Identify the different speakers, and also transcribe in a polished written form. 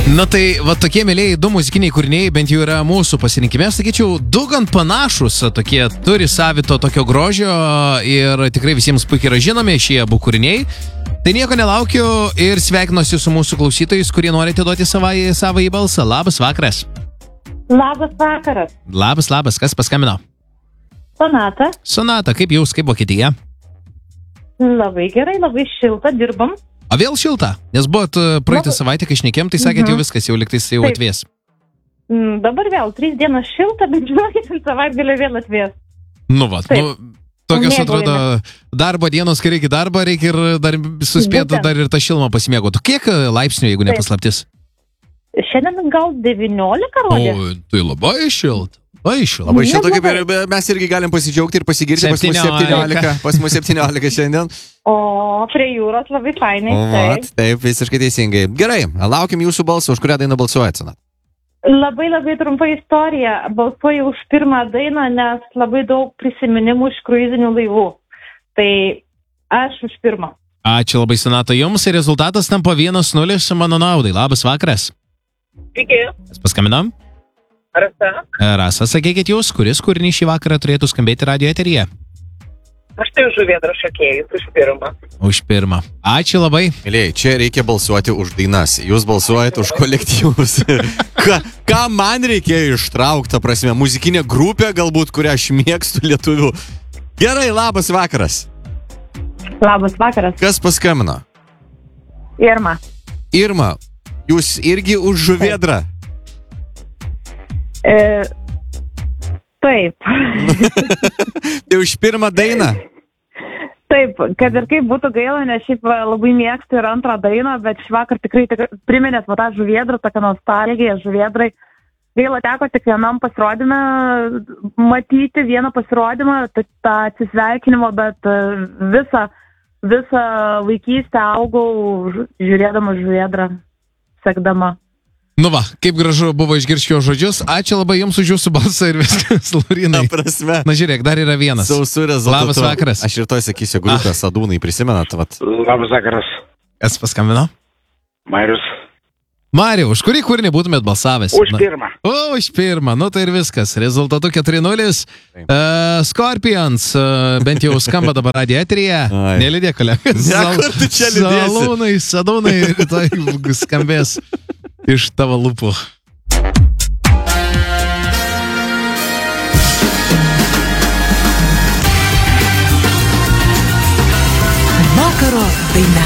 Speaker 1: Na tai, va tokie mėlėjai, du muzikiniai kūriniai bent jau yra mūsų pasirinkime. Sakyčiau, du gan panašus, tokie turi savito tokio grožio ir tikrai visiems puikiai yra žinomi šie abu kūriniai. Tai nieko nelaukiu ir sveikinuosi su mūsų klausytojais, kurie norite duoti savąjį balsą. Labas vakaras.
Speaker 2: Labas vakaras.
Speaker 1: Labas, kas paskambino?
Speaker 2: Sonata.
Speaker 1: Sonata, kaip jūs, kaip Vokietija?
Speaker 2: Labai gerai, labai šilta, dirbam.
Speaker 1: O vėl šilta? Nes buvot praeitą savaitę, kai šnekėm, tai sakėt jau viskas, jau liktais jau atvės.
Speaker 2: Dabar vėl 3 dienas šilta, bet žinokit, savaitgalį vėl atvės.
Speaker 1: Nu va, tokios atrodo darbo dienos, kai reikia darbą, reikia ir dar suspėti dar ir tą šilumą pasimėgoti. Kiek laipsnių, jeigu nepaslaptis?
Speaker 2: Šiandien gal 19 rodė.
Speaker 1: O, tai labai šilta.
Speaker 3: Labai šilta, kaip ir mes irgi galim pasidžiaugti ir pasigirti. Pas mus 17 šiandien.
Speaker 2: O prie jūros labai fainai.
Speaker 3: Taip, visiškai teisingai. Gerai, laukim jūsų balsą, už kurią dainą balsuojat, Sonata.
Speaker 2: Labai trumpa istorija. Balsuoju už pirmą dainą, nes labai daug prisiminimų iš kruizinių laivų. Tai aš už pirmą.
Speaker 1: Ačiū labai, Sonata, jums. Rezultatas tampa 1-0 mano naudai. Labas vakaras.
Speaker 2: Sveiki.
Speaker 1: Paskambinam?
Speaker 2: Rasa,
Speaker 1: sakykit jūs, kuris kūrinys šį vakarą turėtų skambėti radio eteryje?
Speaker 2: Aš tai už Žuvėdrą šokėjus, už pirmą.
Speaker 1: Už pirmą. Ačiū labai.
Speaker 3: Mėlėjai, čia reikia balsuoti už dainas. Jūs balsuojat už kolektyvus. Ką man reikėjo ištraukti, prasme, muzikinė grupė galbūt, kurią aš mėgstu lietuvių. Gerai, labas vakaras.
Speaker 2: Labas vakaras.
Speaker 3: Kas paskambino?
Speaker 2: Irma,
Speaker 3: jūs irgi už Žuvėdrą?
Speaker 2: Taip.
Speaker 3: Tai už pirmą dainą?
Speaker 2: Taip, kad ir kaip būtų gaila, nes šiaip labai mėgstu ir antrą dainą, bet šįvakar tikrai priminėt tą Žuvėdrą, tokią nostalgiją Žuvėdrai. Gaila, teko tik vienam pasirodymą matyti, vieną pasirodymą, tą atsisveikinimo, bet visą vaikystę augau žiūrėdama Žuvėdrą, sekdama.
Speaker 1: Nu va, kaip gražu buvo išgirsti jo žodžius. Ačiū labai jums už jūsų balsą ir viskas, Laurinai. Na žiūrėk, dar yra vienas.
Speaker 3: Sausų rezultatų.
Speaker 1: Labas vakaras.
Speaker 3: Aš rytoj sakysiu grupę Sadūnai, prisimenat? Vat.
Speaker 4: Labas vakaras.
Speaker 1: Kas paskambino?
Speaker 4: Marius.
Speaker 1: Mariu, už kurį kūrinį būtumėt balsavęs?
Speaker 4: Už pirmą.
Speaker 1: Už pirmą, nu tai ir viskas. Rezultatu 4-0. Scorpions, bent jau skamba dabar radio eteryje. Nelydėk, kolegas.
Speaker 3: Kur tu čia lydėsi?
Speaker 1: Sadūnai, rytoj skambės iš tavo lūpų.